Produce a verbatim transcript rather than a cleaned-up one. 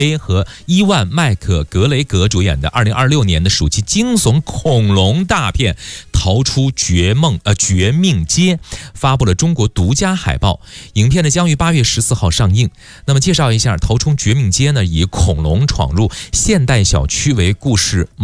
和伊万·麦克格雷格主演的二零二六年的暑期惊悚恐龙大片《逃出绝梦呃绝命街》发布了中国独家海报，影片呢将于八月十四号上映。那么介绍一下，《逃出绝命街》呢以恐龙闯入现代小区为故事